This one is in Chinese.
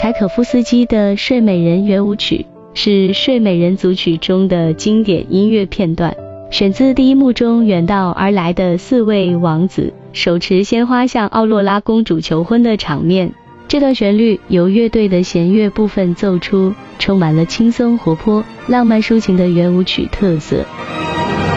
柴可夫斯基的《睡美人》圆舞曲是《睡美人》组曲中的经典音乐片段，选自第一幕中远道而来的4位王子手持鲜花向奥洛拉公主求婚的场面。这段旋律由乐队的弦乐部分奏出，充满了轻松活泼、浪漫抒情的圆舞曲特色。